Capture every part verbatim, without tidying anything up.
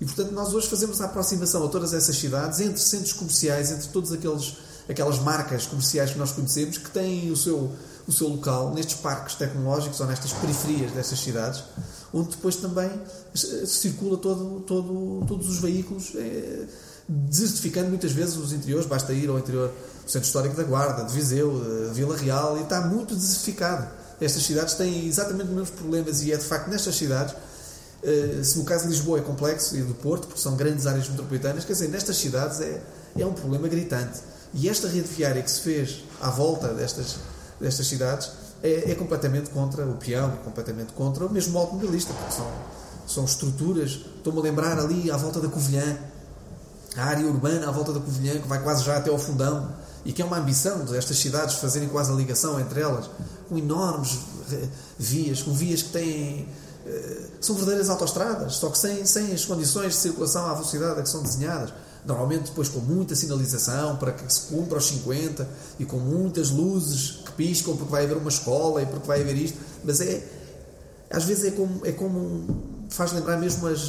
E, portanto, nós hoje fazemos a aproximação a todas essas cidades, entre centros comerciais, entre todas aqueles, aquelas marcas comerciais que nós conhecemos, que têm o seu, o seu local nestes parques tecnológicos ou nestas periferias destas cidades, onde depois também circula todo, todo, todos os veículos, é, desertificando muitas vezes os interiores. Basta ir ao interior do Centro Histórico da Guarda, de Viseu, de Vila Real, e está muito desertificado. Estas cidades têm exatamente os mesmos problemas, e é de facto nestas cidades, se no caso de Lisboa é complexo, e do Porto, porque são grandes áreas metropolitanas, quer dizer, nestas cidades é, é um problema gritante. E esta rede viária que se fez à volta destas, destas cidades é, é completamente contra o peão, é completamente contra o mesmo automobilista, porque são, são estruturas. Estou-me a lembrar ali à volta da Covilhã, a área urbana à volta da Covilhã, que vai quase já até ao Fundão, e que é uma ambição destas cidades fazerem quase a ligação entre elas, com enormes vias, com vias que têm... são verdadeiras autoestradas, só que sem, sem as condições de circulação à velocidade a que são desenhadas. Normalmente depois com muita sinalização para que se cumpra aos cinquenta, e com muitas luzes que piscam porque vai haver uma escola e porque vai haver isto. Mas é, às vezes é como, é como faz lembrar mesmo as...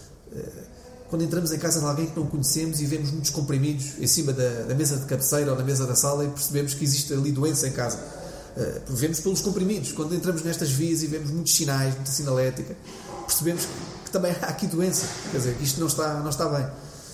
quando entramos em casa de alguém que não conhecemos e vemos muitos comprimidos em cima da, da mesa de cabeceira ou da mesa da sala, e percebemos que existe ali doença em casa. Uh, vemos pelos comprimidos. Quando entramos nestas vias e vemos muitos sinais, muita sinalética, percebemos que também há aqui doença, quer dizer, que isto não está, não está bem.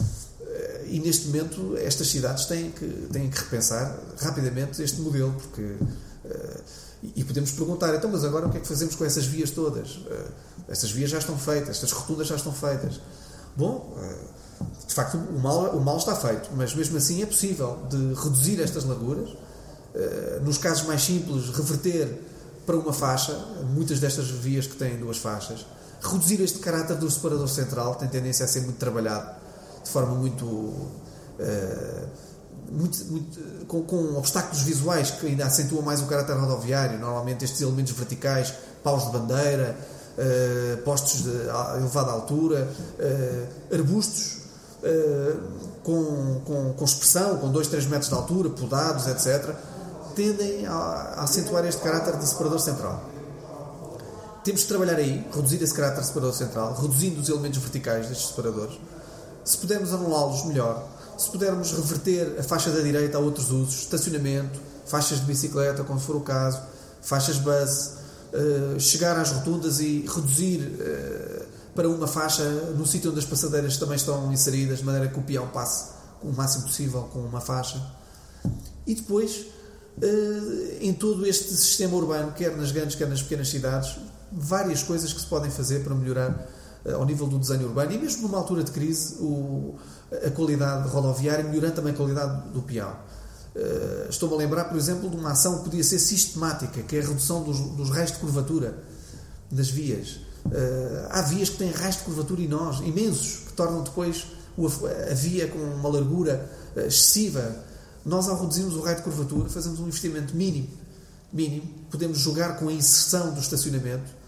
Uh, e neste momento estas cidades têm que, têm que repensar rapidamente este modelo, porque uh, e podemos perguntar, então, mas agora o que é que fazemos com essas vias todas? Uh, estas vias já estão feitas, estas rotundas já estão feitas. Bom, uh, de facto o mal, o mal está feito, mas mesmo assim é possível de reduzir estas larguras. Uh, nos casos mais simples, reverter para uma faixa, muitas destas vias que têm duas faixas, reduzir este caráter do separador central, tem tendência a ser muito trabalhado de forma muito, uh, muito, muito com, com obstáculos visuais que ainda acentuam mais o caráter rodoviário. Normalmente estes elementos verticais, paus de bandeira, uh, postos de elevada altura, uh, arbustos uh, com, com, com expressão, com dois, três metros de altura, podados, etcétera, tendem a, a acentuar este caráter de separador central. Temos que trabalhar aí, reduzir esse caráter de separador central, reduzindo os elementos verticais destes separadores. Se pudermos anulá-los, melhor. Se pudermos reverter a faixa da direita a outros usos, estacionamento, faixas de bicicleta, quando for o caso, faixas bus, uh, chegar às rotundas e reduzir uh, para uma faixa no sítio onde as passadeiras também estão inseridas, de maneira que o peão passe o máximo possível com uma faixa. E depois, uh, em todo este sistema urbano, quer nas grandes, quer nas pequenas cidades, várias coisas que se podem fazer para melhorar uh, ao nível do desenho urbano, e mesmo numa altura de crise, o, a qualidade rodoviária, melhorando também a qualidade do peão. Uh, estou-me a lembrar, por exemplo, de uma ação que podia ser sistemática, que é a redução dos, dos raios de curvatura das vias. Uh, há vias que têm raios de curvatura enormes, imensos, que tornam depois a via com uma largura excessiva. Nós, ao reduzirmos o raio de curvatura, fazemos um investimento mínimo. mínimo. Podemos jogar com a inserção do estacionamento.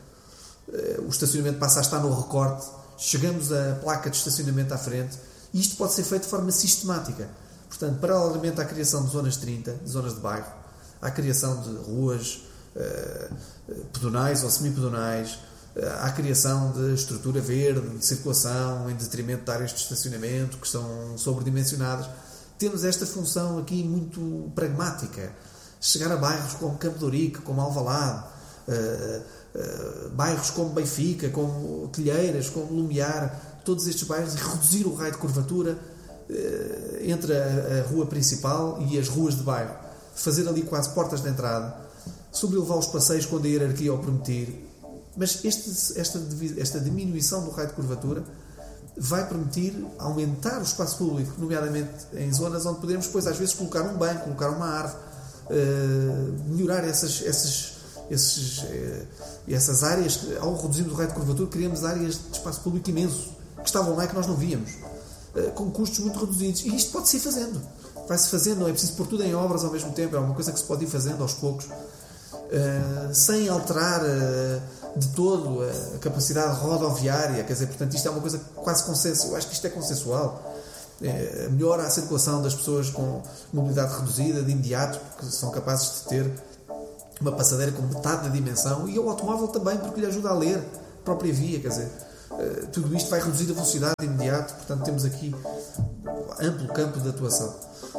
O estacionamento passa a estar no recorte, chegamos à placa de estacionamento à frente, e isto pode ser feito de forma sistemática. Portanto, paralelamente à criação de zonas trinta, de zonas de bairro, à criação de ruas uh, pedonais ou semipedonais, uh, à criação de estrutura verde, de circulação, em detrimento de áreas de estacionamento que são sobredimensionadas, temos esta função aqui muito pragmática. Chegar a bairros como Campo de Ourique, como Alvalade, uh, uh, bairros como Benfica, como Telheiras, como Lumiar, todos estes bairros, e reduzir o raio de curvatura uh, entre a, a rua principal e as ruas de bairro. Fazer ali quase portas de entrada, sobrelevar os passeios quando a hierarquia o permitir. Mas este, esta, esta diminuição do raio de curvatura vai permitir aumentar o espaço público, nomeadamente em zonas onde podemos depois às vezes colocar um banco, colocar uma árvore, uh, melhorar essas, essas, esses, uh, essas áreas. Ao reduzirmos o raio de curvatura, criamos áreas de espaço público imenso, que estavam lá e que nós não víamos, uh, com custos muito reduzidos. E isto pode-se ir fazendo. Vai-se fazendo, não é preciso pôr tudo em obras ao mesmo tempo, é uma coisa que se pode ir fazendo aos poucos, uh, sem alterar uh, de todo a capacidade rodoviária. Quer dizer, portanto, isto é uma coisa quase consensual. Eu acho que isto é consensual. É, melhora a circulação das pessoas com mobilidade reduzida de imediato, porque são capazes de ter uma passadeira com metade da dimensão, e o automóvel também, porque lhe ajuda a ler a própria via. Quer dizer, tudo isto vai reduzir a velocidade de imediato, portanto temos aqui amplo campo de atuação.